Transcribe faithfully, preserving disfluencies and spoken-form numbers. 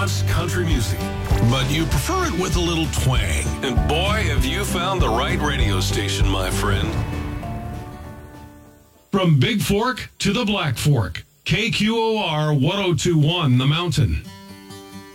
wants country music, but you prefer it with a little twang. And boy, have you found the right radio station, my friend. From Big Fork to the Black Fork, K Q O R ten twenty-one The Mountain.